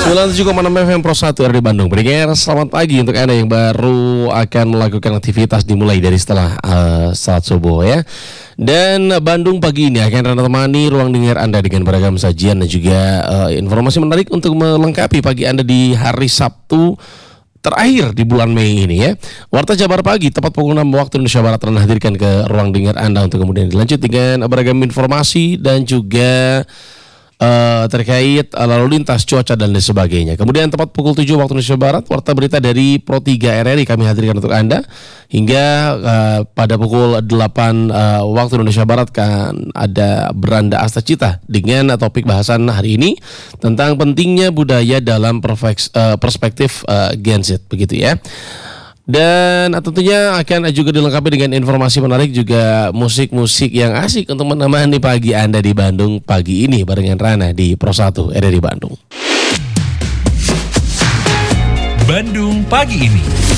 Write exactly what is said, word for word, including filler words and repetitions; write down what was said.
sembilan puluh tujuh koma enam F M Pro satu R D Bandung. Pendengar, selamat pagi untuk Anda yang baru akan melakukan aktivitas dimulai dari setelah uh, saat subuh ya. Dan Bandung pagi ini akan menemani ruang dengar Anda dengan beragam sajian dan juga uh, informasi menarik untuk melengkapi pagi Anda di hari Sabtu terakhir di bulan Mei ini ya. Warta Jabar Pagi tepat pukul enam waktu Indonesia Barat telah hadirkan ke ruang dengar Anda untuk kemudian dilanjut dengan beragam informasi dan juga Uh, terkait uh, lalu lintas, cuaca dan lain sebagainya. Kemudian tepat pukul tujuh waktu Indonesia Barat, warta berita dari Pro tiga R R I kami hadirkan untuk Anda. Hingga uh, pada pukul delapan uh, waktu Indonesia Barat kan ada Beranda Asta Cita dengan topik bahasan hari ini tentang pentingnya budaya dalam perfeks, uh, perspektif uh, Gen Z, begitu ya. Dan tentunya akan juga dilengkapi dengan informasi menarik juga musik-musik yang asik untuk menemani pagi Anda di Bandung pagi ini barengan Rana di Pro satu R R I Bandung. Bandung pagi ini.